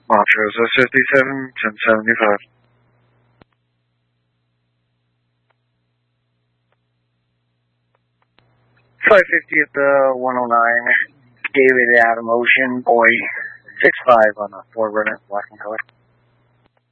Montrose 57, 1075. Flight 50 at the 109. David Adam Ocean, boy 65 on the forward runner, black and color.